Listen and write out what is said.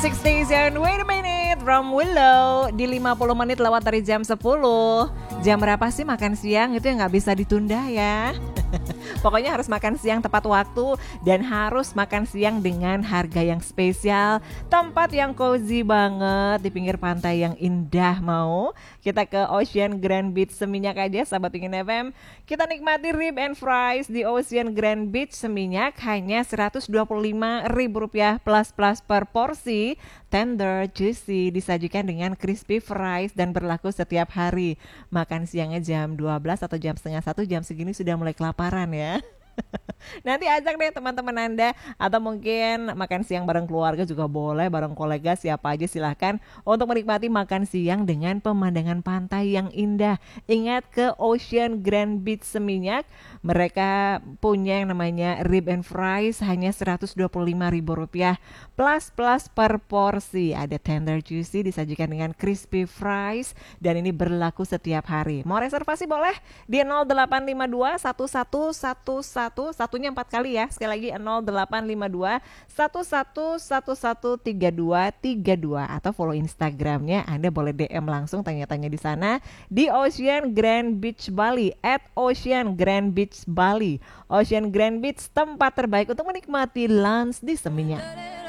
Six Station, wait a minute, from Willow. Di 50 menit lewat dari jam 10. Jam berapa sih makan siang? Itu yang gak bisa ditunda ya. Pokoknya harus makan siang tepat waktu. Dan harus makan siang dengan harga yang spesial. Tempat yang cozy banget. Di pinggir pantai yang indah mau. Kita ke Ocean Grand Beach Seminyak aja sahabat Pingin FM. Kita nikmati rib and fries di Ocean Grand Beach Seminyak. Hanya Rp125.000 plus per porsi. Tender, juicy, disajikan dengan crispy fries dan berlaku setiap hari. Makan siangnya jam 12 atau jam setengah 1, jam segini sudah mulai kelaparan ya. Nanti ajak deh teman-teman Anda, atau mungkin makan siang bareng keluarga juga boleh, bareng kolega siapa aja silahkan, untuk menikmati makan siang dengan pemandangan pantai yang indah. Ingat, ke Ocean Grand Beach Seminyak, mereka punya yang namanya rib and fries hanya Rp125.000 plus per porsi. Ada tender juicy disajikan dengan crispy fries dan ini berlaku setiap hari. Mau reservasi boleh di 0852 1111, satunya 4 kali ya. Sekali lagi 0852 11113232, atau follow Instagramnya. Anda boleh DM langsung tanya-tanya di sana di Ocean Grand Beach Bali @Ocean Grand Beach Bali. Ocean Grand Beach, tempat terbaik untuk menikmati lunch di Seminyak.